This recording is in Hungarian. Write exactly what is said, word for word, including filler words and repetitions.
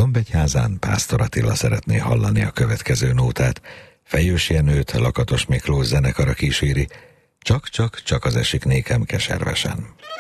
Dombegyházán Pásztor Attila szeretné hallani a következő nótát. Fejős Jenőt Lakatos Miklós zenekara kíséri, Csak-csak, csak az esik nékem keservesen.